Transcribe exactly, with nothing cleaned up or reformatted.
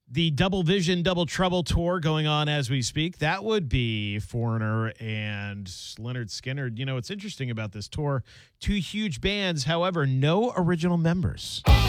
the Double Vision, Double Trouble tour going on as we speak. That would be Foreigner and Lynyrd Skynyrd. You know, what's interesting about this tour, two huge bands, however, no original members.